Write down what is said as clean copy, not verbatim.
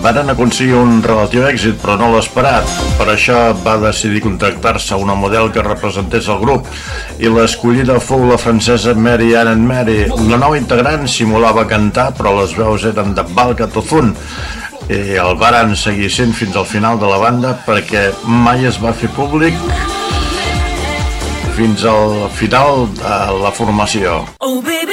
Varen aconseguir un relatiu èxit, però no l'esperat. Per això va decidir contractar-se una model que representés el grup, i l'escollida fou la francesa Mary Ann Mary. La nova integrant simulava cantar, però les veus eren de Valka Tozun, i el varen seguir sent fins al final de la banda, perquè mai es va fer públic fins al final de la formació.